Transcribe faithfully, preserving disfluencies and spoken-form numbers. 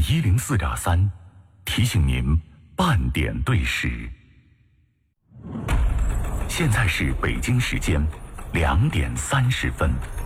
一零四点三，提醒您半点对时。现在是北京时间两点三十分。